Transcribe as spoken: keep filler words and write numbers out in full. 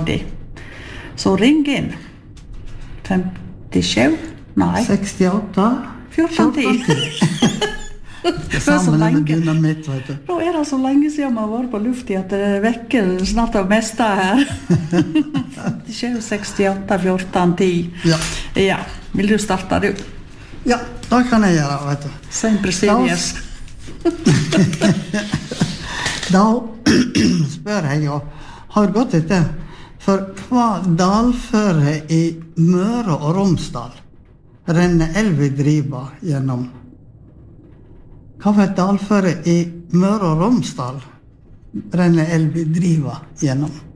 alltid. Så ring inn. femtisju? Nei. sekstiåtte? fjorten ti. Det samme med dynamitt, vet du. Da er det så lenge siden man har vært på luften at det vekker snart av meste her. femtisju, sekstiåtte, fjorten ti. Ja. Ja, vil du starte du? Ja, det kan jeg gjøre, vet du. Sempre seriøs. Da spør jeg jo, har gått etter, for hva dalføre i Møre og Romsdal renner elva driva gjennom? Hva for et dalføre i Møre og Romsdal renner elva driva gjennom?